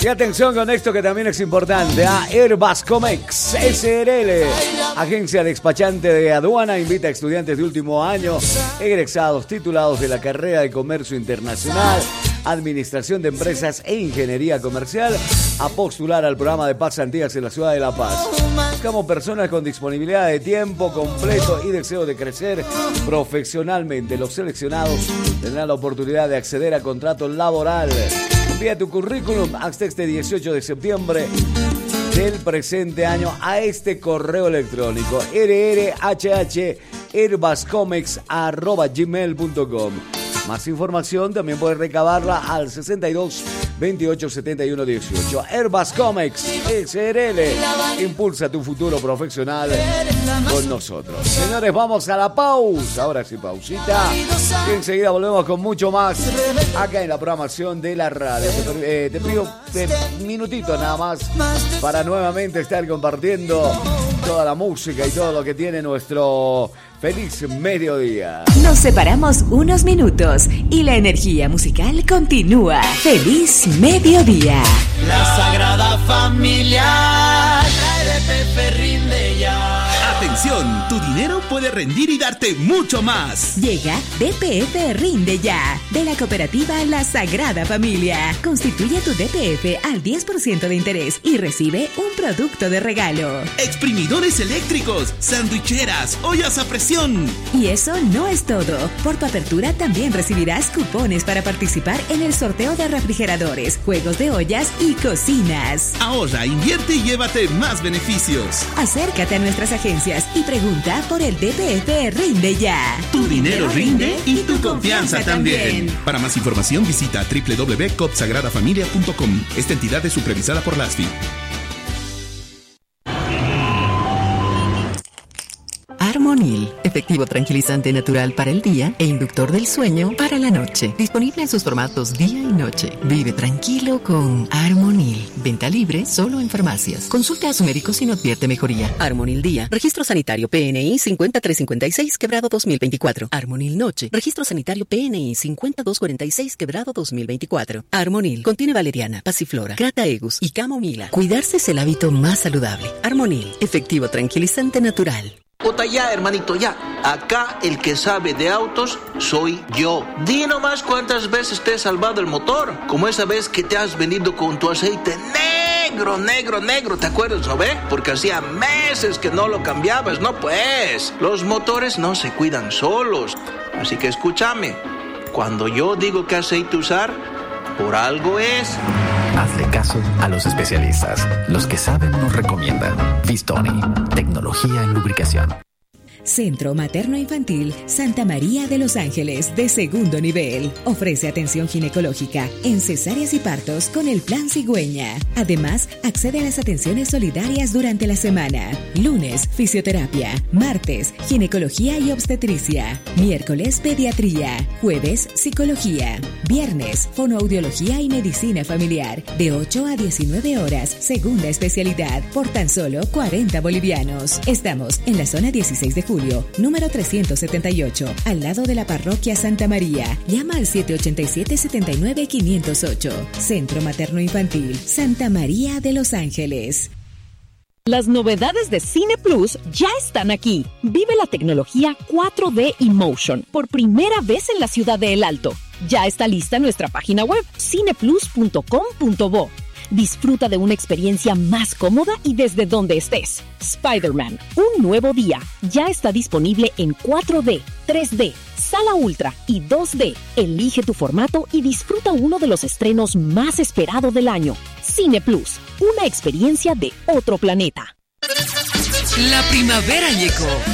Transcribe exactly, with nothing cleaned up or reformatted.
Y atención con esto que también es importante. ¿eh? Airbus Comex S R L, agencia despachante de aduana, invita a estudiantes de último año, egresados, titulados de la carrera de Comercio Internacional, Administración de Empresas e Ingeniería Comercial a postular al programa de pasantías en la ciudad de La Paz. Buscamos personas con disponibilidad de tiempo completo y deseo de crecer profesionalmente. Los seleccionados tendrán la oportunidad de acceder a contrato laboral. Envía tu currículum hasta este dieciocho de septiembre del presente año a este correo electrónico r r h h airbuscomex arroba gmail punto com. Más información también puedes recabarla al sesenta y dos, veintiocho, setenta y uno, dieciocho. Airbus Comex S R L, impulsa tu futuro profesional con nosotros. Señores, vamos a la pausa. Ahora sí, pausita. Y enseguida volvemos con mucho más acá en la programación de la radio. Te, eh, te pido un minutito nada más para nuevamente estar compartiendo toda la música y todo lo que tiene nuestro feliz mediodía. Nos separamos unos minutos y la energía musical continúa. Feliz mediodía. La Sagrada Familia trae de Pepe Rinde Ya. Atención, tu dinero puede rendir y darte mucho más. Llega D P F Rinde Ya, de la cooperativa La Sagrada Familia. Constituye tu D P F al diez por ciento de interés y recibe un producto de regalo. Exprimidores eléctricos, sandwicheras, ollas a presión. Y eso no es todo. Por tu apertura también recibirás cupones para participar en el sorteo de refrigeradores, juegos de ollas y cocinas. Ahorra, invierte y llévate más beneficios. Acércate a nuestras agencias y pregunta por el D P F Rinde Ya. Tu dinero rinde y tu confianza también. Para más información visita w w w punto cop sagrada familia punto com. Esta entidad es supervisada por la A S F I. Armonil, efectivo tranquilizante natural para el día e inductor del sueño para la noche. Disponible en sus formatos día y noche. Vive tranquilo con Armonil. Venta libre solo en farmacias. Consulte a su médico si no advierte mejoría. Armonil Día. Registro sanitario P N I cincuenta y tres cincuenta y seis quebrado dos mil veinticuatro. Armonil Noche. Registro sanitario P N I cincuenta y dos cuarenta y seis quebrado dos mil veinticuatro. Armonil. Contiene valeriana, pasiflora, crataegus y camomila. Cuidarse es el hábito más saludable. Armonil. Efectivo tranquilizante natural. Ota ya, hermanito, ya. Acá el que sabe de autos soy yo. Di nomás cuántas veces te he salvado el motor. Como esa vez que te has venido con tu aceite negro, negro, negro. ¿Te acuerdas, no ve? Porque hacía meses que no lo cambiabas. No, pues. Los motores no se cuidan solos. Así que escúchame. Cuando yo digo qué aceite usar, por algo es. Hazle caso a los especialistas. Los que saben nos recomiendan. Vistoni, tecnología en lubricación. Centro Materno Infantil Santa María de los Ángeles de segundo nivel. Ofrece atención ginecológica en cesáreas y partos con el Plan Cigüeña. Además, accede a las atenciones solidarias durante la semana. Lunes, fisioterapia. Martes, ginecología y obstetricia. Miércoles, pediatría. Jueves, psicología. Viernes, fonoaudiología y medicina familiar. De ocho a diecinueve horas, segunda especialidad, por tan solo cuarenta bolivianos. Estamos en la zona dieciséis de julio, número trescientos setenta y ocho, al lado de la parroquia Santa María. Llama al siete ocho siete, siete nueve, cinco cero ocho. Centro Materno Infantil Santa María de los Ángeles. Las novedades de Cine Plus ya están aquí. Vive la tecnología cuatro D Emotion por primera vez en la ciudad de El Alto. Ya está lista nuestra página web cineplus punto com punto bo. Disfruta de una experiencia más cómoda y desde donde estés. Spider-Man, un nuevo día. Ya está disponible en cuatro D, tres D, Sala Ultra y dos D. Elige tu formato y disfruta uno de los estrenos más esperados del año. Cine Plus, una experiencia de otro planeta. La primavera llegó.